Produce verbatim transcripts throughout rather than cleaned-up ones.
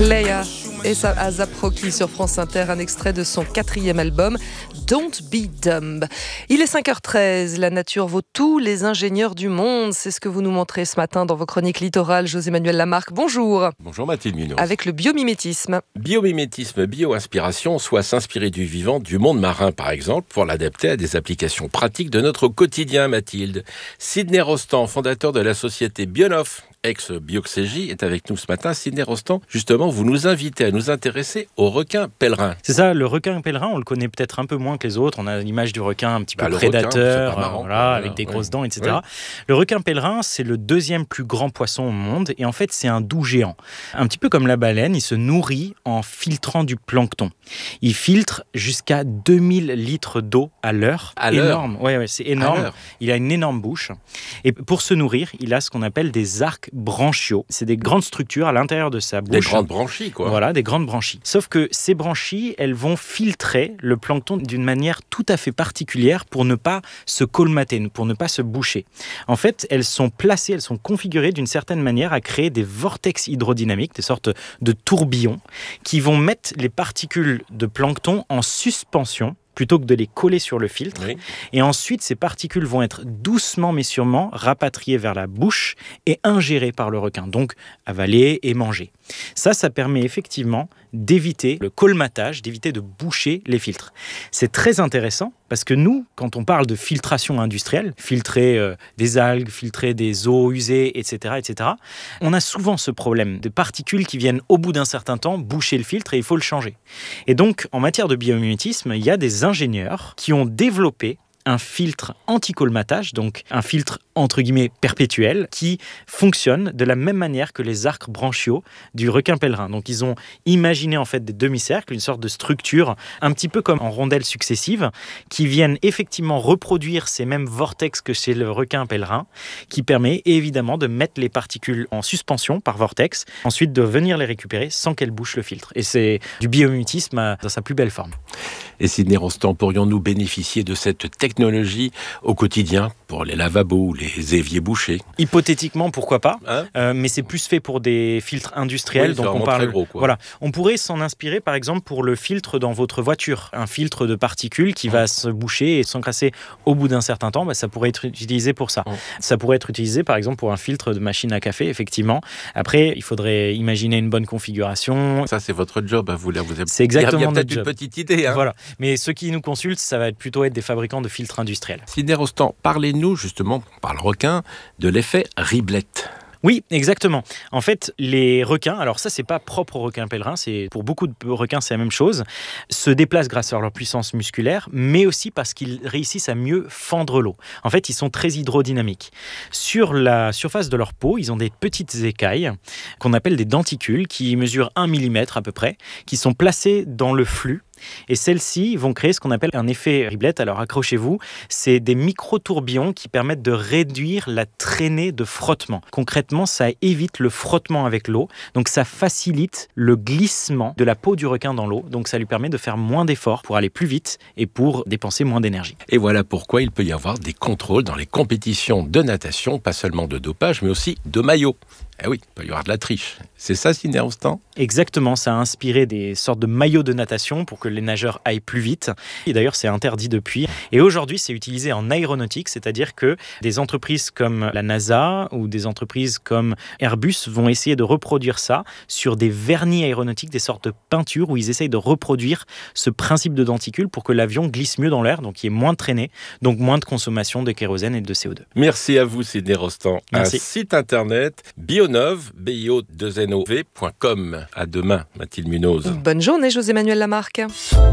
Leia et sa A$ap Rocky sur France Inter, un extrait de son quatrième album Don't Be Dumb. Il est cinq heures treize, la nature vaut tous les ingénieurs du monde, c'est ce que vous nous montrez ce matin dans vos chroniques littorales. José-Manuel Lamarque, bonjour. Bonjour Mathilde Munoz. Avec le biomimétisme. Biomimétisme, bio-inspiration, soit s'inspirer du vivant, du monde marin par exemple, pour l'adapter à des applications pratiques de notre quotidien, Mathilde. Sidney Rostand, fondateur de la société Bionov, ex-Bioxégie, est avec nous ce matin. Sidney Rostand, justement, vous nous invitez à nous intéresser au requin pèlerin. C'est ça, le requin pèlerin, on le connaît peut-être un peu moins que les autres. On a l'image du requin un petit peu bah, prédateur, requin, marrant, voilà, voilà, avec des ouais. grosses dents, et cetera. Ouais. Le requin pèlerin, c'est le deuxième plus grand poisson au monde et en fait, c'est un doux géant. Un petit peu comme la baleine, il se nourrit en filtrant du plancton. Il filtre jusqu'à deux mille litres d'eau à l'heure. À l'heure. Énorme, ouais, ouais, c'est énorme. Il a une énorme bouche. Et pour se nourrir, il a ce qu'on appelle des arcs branchiaux. C'est des grandes structures à l'intérieur de sa bouche. Des grandes branchies, quoi. Voilà, des grandes branchies. Sauf que ces branchies, elles vont filtrer le plancton d'une manière tout à fait particulière pour ne pas se colmater, pour ne pas se boucher. En fait, elles sont placées, elles sont configurées d'une certaine manière à créer des vortex hydrodynamiques, des sortes de tourbillons, qui vont mettre les particules de plancton en suspension plutôt que de les coller sur le filtre. Oui. Et ensuite, ces particules vont être doucement mais sûrement rapatriées vers la bouche et ingérées par le requin, donc avalées et mangées. Ça, ça permet effectivement d'éviter le colmatage, d'éviter de boucher les filtres. C'est très intéressant parce que nous, quand on parle de filtration industrielle, filtrer euh, des algues, filtrer des eaux usées, et cetera, et cetera, on a souvent ce problème de particules qui viennent au bout d'un certain temps boucher le filtre et il faut le changer. Et donc, en matière de biomimétisme, il y a des ingénieurs qui ont développé un filtre anti-colmatage, donc un filtre entre guillemets perpétuel, qui fonctionne de la même manière que les arcs branchiaux du requin pèlerin. Donc ils ont imaginé en fait des demi-cercles, une sorte de structure un petit peu comme en rondelles successives, qui viennent effectivement reproduire ces mêmes vortex que chez le requin pèlerin, qui permet évidemment de mettre les particules en suspension par vortex, ensuite de venir les récupérer sans qu'elles bouchent le filtre. Et c'est du biomimétisme dans sa plus belle forme. Et Sidney Rostand, pourrions-nous bénéficier de cette technologie au quotidien pour les lavabos ou les éviers bouchés? Hypothétiquement, pourquoi pas, hein euh, mais c'est plus fait pour des filtres industriels. Oui, donc on parle. Très gros, quoi. Voilà, on pourrait s'en inspirer par exemple pour le filtre dans votre voiture, un filtre de particules qui mmh. va se boucher et s'encrasser au bout d'un certain temps. Bah, ça pourrait être utilisé pour ça. Mmh. Ça pourrait être utilisé par exemple pour un filtre de machine à café, effectivement. Après, il faudrait imaginer une bonne configuration. Ça, c'est votre job, hein, vous. Là, vous avez... C'est exactement il y a, il y a notre peut-être job. Une petite idée. Hein. Voilà. Mais ceux qui nous consultent, ça va être plutôt être des fabricants de filtres industriels. Sidney Rostand, parlez-nous justement, par le requin, de l'effet Riblet. Oui, exactement. En fait, les requins, alors ça, c'est pas propre aux requins pèlerins, c'est pour beaucoup de requins, c'est la même chose, se déplacent grâce à leur puissance musculaire, mais aussi parce qu'ils réussissent à mieux fendre l'eau. En fait, ils sont très hydrodynamiques. Sur la surface de leur peau, ils ont des petites écailles qu'on appelle des denticules qui mesurent un millimètre à peu près, qui sont placées dans le flux. Et celles-ci vont créer ce qu'on appelle un effet Riblet. Alors accrochez-vous, c'est des micro-tourbillons qui permettent de réduire la traînée de frottement. Concrètement, ça évite le frottement avec l'eau, donc ça facilite le glissement de la peau du requin dans l'eau, donc ça lui permet de faire moins d'efforts pour aller plus vite et pour dépenser moins d'énergie. Et voilà pourquoi il peut y avoir des contrôles dans les compétitions de natation, pas seulement de dopage, mais aussi de maillot. Eh oui, il peut y avoir de la triche. C'est ça, Sidney Rostand ? Exactement, ça a inspiré des sortes de maillots de natation pour que les nageurs aillent plus vite. Et d'ailleurs, c'est interdit depuis. Et aujourd'hui, c'est utilisé en aéronautique, c'est-à-dire que des entreprises comme la NASA ou des entreprises comme Airbus vont essayer de reproduire ça sur des vernis aéronautiques, des sortes de peintures où ils essayent de reproduire ce principe de denticule pour que l'avion glisse mieux dans l'air, donc il y ait moins de traînée, donc moins de consommation de kérosène et de C O deux. Merci à vous, Sidney Rostand. Merci. Un site internet Bionov, B I O deux N O V point com. À demain, Mathilde Munoz. Bonne journée, José-Manuel Lamarque.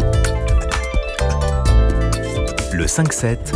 Le cinq sept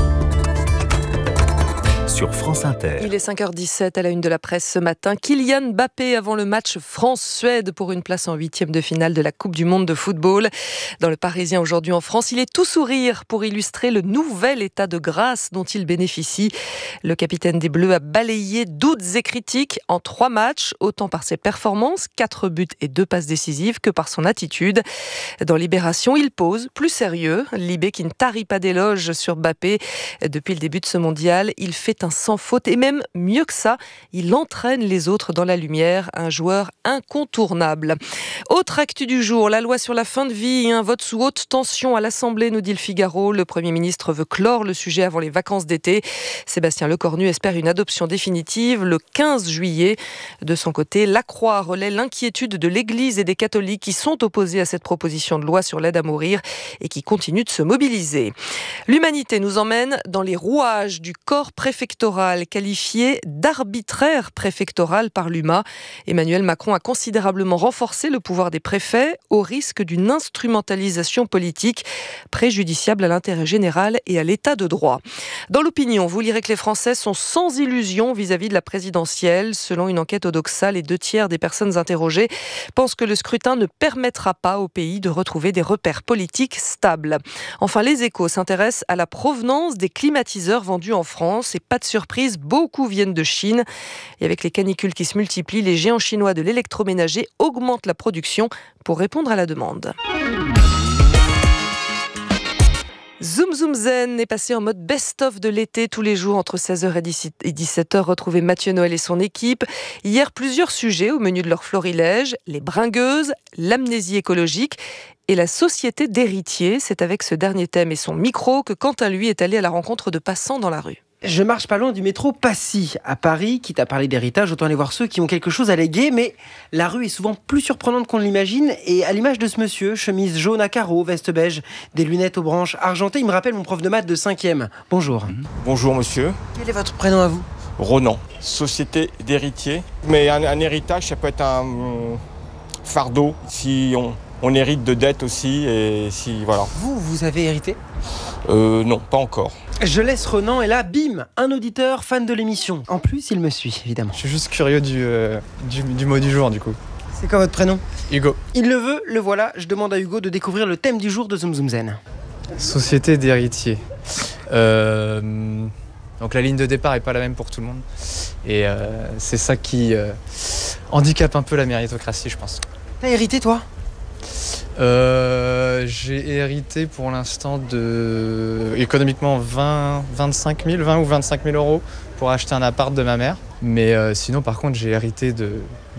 sur France Inter. Il est cinq heures dix-sept à la une de la presse ce matin. Kylian Mbappé avant le match France-Suède pour une place en huitième de finale de la Coupe du Monde de football. Dans le Parisien aujourd'hui en France, il est tout sourire pour illustrer le nouvel état de grâce dont il bénéficie. Le capitaine des Bleus a balayé doutes et critiques en trois matchs, autant par ses performances, quatre buts et deux passes décisives, que par son attitude. Dans Libération, il pose plus sérieux. Libé qui ne tarit pas d'éloges sur Mbappé. Depuis le début de ce mondial, il fait un sans faute et même mieux que ça, il entraîne les autres dans la lumière, un joueur incontournable. Autre actu du jour, la loi sur la fin de vie, un vote sous haute tension à l'Assemblée, nous dit le Figaro. Le Premier ministre veut clore le sujet avant les vacances d'été. Sébastien Lecornu espère une adoption définitive le quinze juillet. De son côté, La Croix relaie l'inquiétude de l'Église et des catholiques qui sont opposés à cette proposition de loi sur l'aide à mourir et qui continuent de se mobiliser. L'Humanité nous emmène dans les rouages du corps préfectoral, qualifié d'arbitraire préfectoral par l'U M A. Emmanuel Macron a considérablement renforcé le pouvoir des préfets au risque d'une instrumentalisation politique préjudiciable à l'intérêt général et à l'état de droit. Dans l'opinion, vous lirez que les Français sont sans illusion vis-à-vis de la présidentielle. Selon une enquête Odoxa, les deux tiers des personnes interrogées pensent que le scrutin ne permettra pas au pays de retrouver des repères politiques stables. Enfin, les Échos s'intéressent à la provenance des climatiseurs vendus en France. Et pas de surprise, beaucoup viennent de Chine. Et avec les canicules qui se multiplient, les géants chinois de l'électroménager augmentent la production pour répondre à la demande. Zoom Zoom Zen est passé en mode best-of de l'été tous les jours entre seize heures et dix-sept heures. Retrouvez Mathieu Noël et son équipe. Hier, plusieurs sujets au menu de leur florilège. Les bringueuses, l'amnésie écologique et la société d'héritiers. C'est avec ce dernier thème et son micro que Quentin, lui, est allé à la rencontre de passants dans la rue. Je marche pas loin du métro Passy, à Paris. Quitte à parler d'héritage, autant aller voir ceux qui ont quelque chose à léguer. Mais la rue est souvent plus surprenante qu'on ne l'imagine. Et à l'image de ce monsieur, chemise jaune à carreaux, veste beige, des lunettes aux branches argentées, il me rappelle mon prof de maths de cinquième. Bonjour. Bonjour monsieur. Quel est votre prénom à vous ? Ronan, société d'héritier. Mais un, un héritage, ça peut être un euh, fardeau si on, on hérite de dettes aussi. Et si, voilà. Vous, vous avez hérité ? Euh, non, pas encore. Je laisse Ronan et là, bim, un auditeur fan de l'émission. En plus, il me suit, évidemment. Je suis juste curieux du, euh, du, du mot du jour, du coup. C'est quoi votre prénom ? Hugo. Il le veut, le voilà. Je demande à Hugo de découvrir le thème du jour de Zoom Zoom Zen. Société d'héritiers. Euh, donc la ligne de départ n'est pas la même pour tout le monde. Et euh, c'est ça qui euh, handicape un peu la méritocratie, je pense. T'as hérité, toi ? Euh, j'ai hérité pour l'instant de économiquement vingt, vingt-cinq mille, vingt ou vingt-cinq mille euros pour acheter un appart de ma mère. Mais euh, sinon, par contre, j'ai hérité de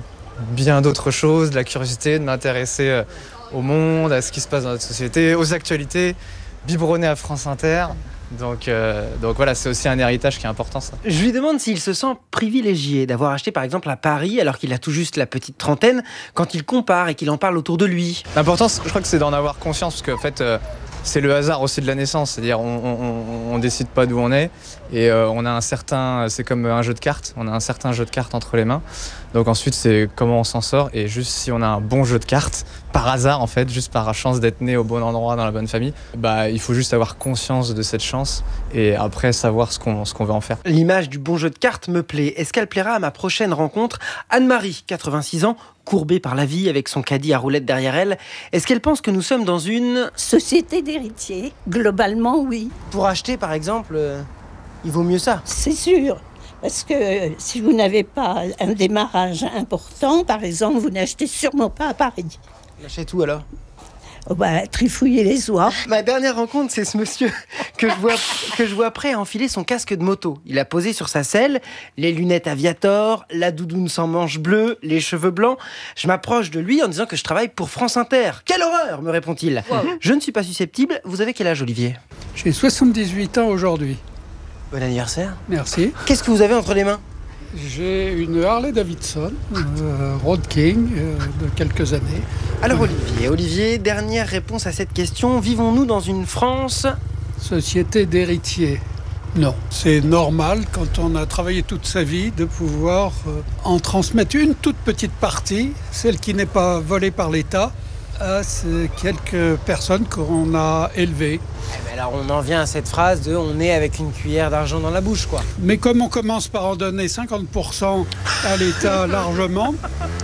bien d'autres choses, de la curiosité, de m'intéresser euh, au monde, à ce qui se passe dans notre société, aux actualités, biberonner à France Inter. Donc, euh, donc voilà, c'est aussi un héritage qui est important, ça. Je lui demande s'il se sent privilégié d'avoir acheté par exemple à Paris alors qu'il a tout juste la petite trentaine, quand il compare et qu'il en parle autour de lui. L'important, je crois que c'est d'en avoir conscience, parce qu'en fait, euh, c'est le hasard aussi de la naissance. C'est-à-dire, on, on, on décide pas d'où on est, et euh, on a un certain, c'est comme un jeu de cartes, on a un certain jeu de cartes entre les mains. Donc ensuite, c'est comment on s'en sort, et juste si on a un bon jeu de cartes, par hasard en fait, juste par chance d'être né au bon endroit dans la bonne famille, bah il faut juste avoir conscience de cette chance et après savoir ce qu'on, ce qu'on veut en faire. L'image du bon jeu de cartes me plaît. Est-ce qu'elle plaira à ma prochaine rencontre ? Anne-Marie, quatre-vingt-six ans, courbée par la vie avec son caddie à roulettes derrière elle. Est-ce qu'elle pense que nous sommes dans une... société d'héritiers ? Globalement, oui. Pour acheter par exemple, euh, il vaut mieux ça ? C'est sûr. Parce que euh, si vous n'avez pas un démarrage important, par exemple, vous n'achetez sûrement pas à Paris. On achète où alors ? Oh bah, trifouiller les oies. Ma dernière rencontre, c'est ce monsieur que je vois, que je vois prêt à enfiler son casque de moto. Il a posé sur sa selle, les lunettes aviator, la doudoune sans manches bleues, les cheveux blancs. Je m'approche de lui en disant que je travaille pour France Inter. Quelle horreur, me répond-il. Wow. Je ne suis pas susceptible. Vous avez quel âge, Olivier ? J'ai soixante-dix-huit ans aujourd'hui. Bon anniversaire. Merci. Qu'est-ce que vous avez entre les mains ? J'ai une Harley Davidson, euh, Road King, euh, de quelques années. Alors Olivier, Olivier, dernière réponse à cette question. Vivons-nous dans une France... Société d'héritiers. Non, c'est normal quand on a travaillé toute sa vie de pouvoir euh, en transmettre une toute petite partie, celle qui n'est pas volée par l'État, à ces quelques personnes qu'on a élevées. Mais alors on en vient à cette phrase de « on est avec une cuillère d'argent dans la bouche », quoi. Mais comme on commence par en donner cinquante pour cent à l'État largement,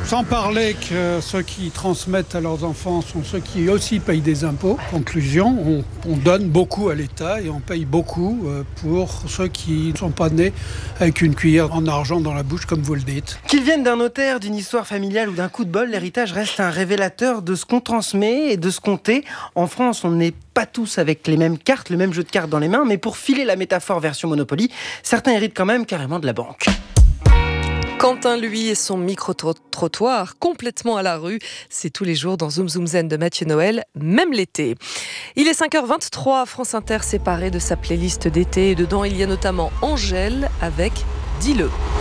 Sans parler que ceux qui transmettent à leurs enfants sont ceux qui aussi payent des impôts. Conclusion, on, on donne beaucoup à l'État et on paye beaucoup pour ceux qui ne sont pas nés avec une cuillère en argent dans la bouche, comme vous le dites. Qu'ils viennent d'un notaire, d'une histoire familiale ou d'un coup de bol, l'héritage reste un révélateur de ce qu'on transmet et de ce qu'on tait. En France, on n'est pas tous avec les mêmes cartes, le même jeu de cartes dans les mains, mais pour filer la métaphore version Monopoly, certains héritent quand même carrément de la banque. Quentin, lui, et son micro-trottoir complètement à la rue. C'est tous les jours dans Zoom Zoom Zen de Mathieu Noël, même l'été. Il est cinq heures vingt-trois, France Inter séparée de sa playlist d'été. Et dedans, il y a notamment Angèle avec Dis-le.